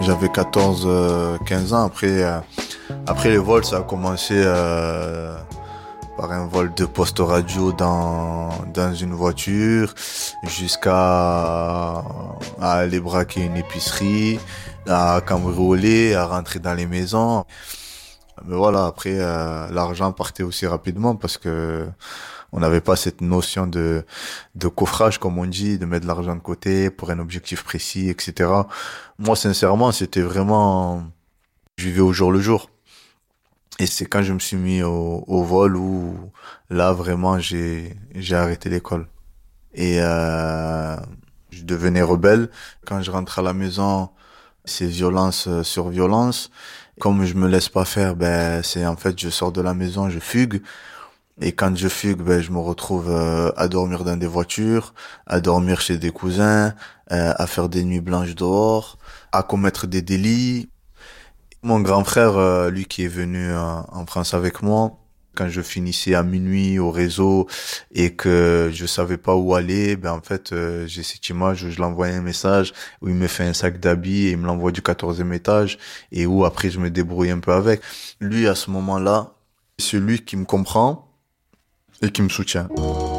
J'avais 14, 15 ans. Après les vols, ça a commencé par un vol de poste radio dans une voiture, jusqu'à à aller braquer une épicerie, à cambrioler, à rentrer dans les maisons. Mais voilà, après l'argent partait aussi rapidement parce que on n'avait pas cette notion de coffrage, comme on dit, de mettre de l'argent de côté pour un objectif précis, etc. Moi, sincèrement, c'était vraiment, je vivais au jour le jour. Et c'est quand je me suis mis au vol où là vraiment j'ai arrêté l'école. Et je devenais rebelle. Quand je rentre à la maison, c'est violence sur violence. Comme je me laisse pas faire, ben c'est en fait je sors de la maison, je fugue. Et quand je fugue, ben je me retrouve à dormir dans des voitures, à dormir chez des cousins, à faire des nuits blanches dehors, à commettre des délits. Mon grand frère, lui qui est venu en France avec moi, quand je finissais à minuit au réseau et que je savais pas où aller, ben en fait j'ai cette image où je l'envoie un message où il me fait un sac d'habits et il me l'envoie du 14e étage et où après je me débrouille un peu avec. Lui à ce moment-là, c'est celui qui me comprend et qui me soutient.